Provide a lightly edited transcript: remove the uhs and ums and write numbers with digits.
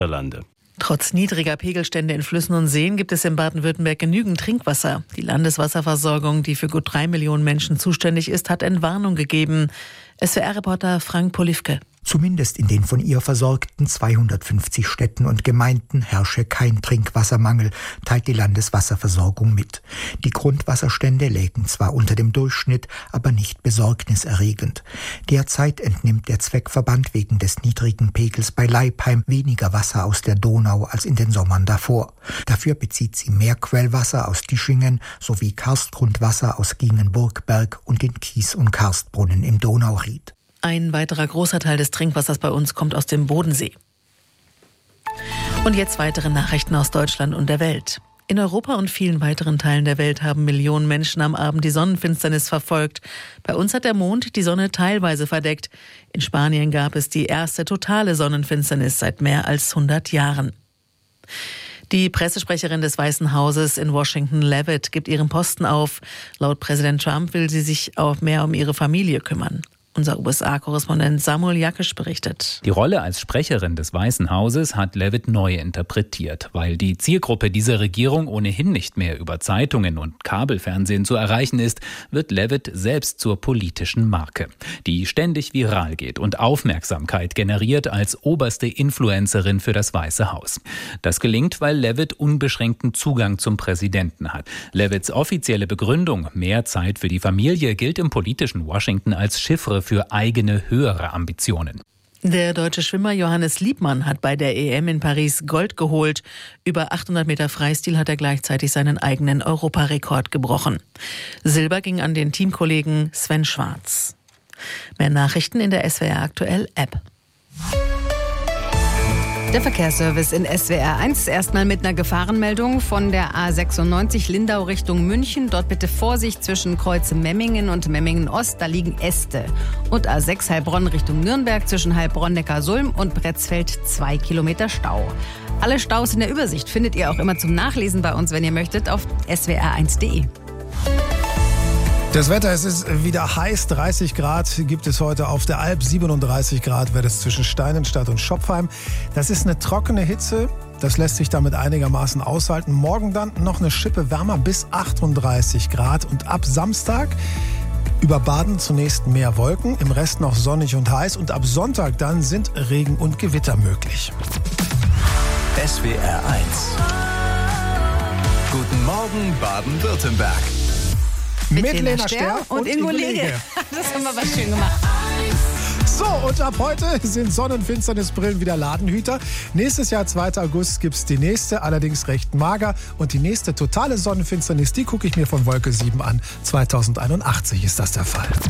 Lande. Trotz niedriger Pegelstände in Flüssen und Seen gibt es in Baden-Württemberg genügend Trinkwasser. Die Landeswasserversorgung, die für gut 3 Millionen Menschen zuständig ist, hat Entwarnung gegeben. SWR-Reporter Frank Polifke. Zumindest in den von ihr versorgten 250 Städten und Gemeinden herrsche kein Trinkwassermangel, teilt die Landeswasserversorgung mit. Die Grundwasserstände lägen zwar unter dem Durchschnitt, aber nicht besorgniserregend. Derzeit entnimmt der Zweckverband wegen des niedrigen Pegels bei Leipheim weniger Wasser aus der Donau als in den Sommern davor. Dafür bezieht sie mehr Quellwasser aus Dischingen sowie Karstgrundwasser aus Gingen-Burgberg und den Kies- und Karstbrunnen im Donauried. Ein weiterer großer Teil des Trinkwassers bei uns kommt aus dem Bodensee. Und jetzt weitere Nachrichten aus Deutschland und der Welt. In Europa und vielen weiteren Teilen der Welt haben Millionen Menschen am Abend die Sonnenfinsternis verfolgt. Bei uns hat der Mond die Sonne teilweise verdeckt. In Spanien gab es die erste totale Sonnenfinsternis seit mehr als 100 Jahren. Die Pressesprecherin des Weißen Hauses in Washington, Leavitt, gibt ihren Posten auf. Laut Präsident Trump will sie sich auch mehr um ihre Familie kümmern. Unser USA-Korrespondent Samuel Jakisch berichtet. Die Rolle als Sprecherin des Weißen Hauses hat Leavitt neu interpretiert. Weil die Zielgruppe dieser Regierung ohnehin nicht mehr über Zeitungen und Kabelfernsehen zu erreichen ist, wird Leavitt selbst zur politischen Marke, die ständig viral geht und Aufmerksamkeit generiert als oberste Influencerin für das Weiße Haus. Das gelingt, weil Leavitt unbeschränkten Zugang zum Präsidenten hat. Leavitts offizielle Begründung, mehr Zeit für die Familie, gilt im politischen Washington als Chiffre für eigene höhere Ambitionen. Der deutsche Schwimmer Johannes Liebmann hat bei der EM in Paris Gold geholt. Über 800 Meter Freistil hat er gleichzeitig seinen eigenen Europarekord gebrochen. Silber ging an den Teamkollegen Sven Schwarz. Mehr Nachrichten in der SWR Aktuell App. Der Verkehrsservice in SWR 1 erstmal mit einer Gefahrenmeldung von der A96 Lindau Richtung München. Dort bitte Vorsicht zwischen Kreuz Memmingen und Memmingen Ost, da liegen Äste. Und A6 Heilbronn Richtung Nürnberg zwischen Heilbronn-Neckarsulm und Bretzfeld 2 Kilometer Stau. Alle Staus in der Übersicht findet ihr auch immer zum Nachlesen bei uns, wenn ihr möchtet, auf swr1.de. Das Wetter, es ist wieder heiß, 30 Grad gibt es heute auf der Alp, 37 Grad wird es zwischen Steinenstadt und Schopfheim. Das ist eine trockene Hitze, das lässt sich damit einigermaßen aushalten. Morgen dann noch eine Schippe wärmer bis 38 Grad und ab Samstag über Baden zunächst mehr Wolken, im Rest noch sonnig und heiß und ab Sonntag dann sind Regen und Gewitter möglich. SWR 1. Guten Morgen Baden-Württemberg. Mit Lena Sterr und Ingo Lege. Das haben wir was schön gemacht. So, und ab heute sind Sonnenfinsternisbrillen wieder Ladenhüter. Nächstes Jahr, 2. August, gibt's die nächste, allerdings recht mager. Und die nächste totale Sonnenfinsternis, die gucke ich mir von Wolke 7 an. 2081 ist das der Fall.